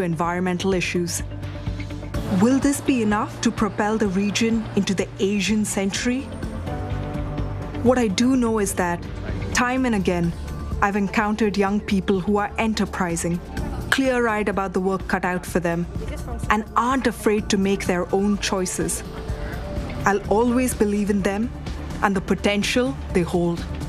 to environmental issues. Will this be enough to propel the region into the Asian century? What I do know is that, time and again, I've encountered young people who are enterprising, clear-eyed about the work cut out for them, and aren't afraid to make their own choices. I'll always believe in them and the potential they hold.